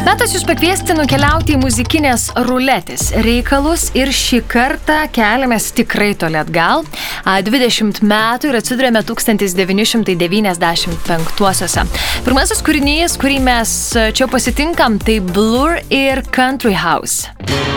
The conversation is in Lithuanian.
Metas jūs pakviesti nukeliauti į muzikinės ruletės reikalus ir šį kartą keliamės tikrai toli atgal. 20 metų ir atsidurėme 1995-uosiuose. Pirmasis kūrinys, kurį mes čia pasitinkam, tai Blur ir Country House.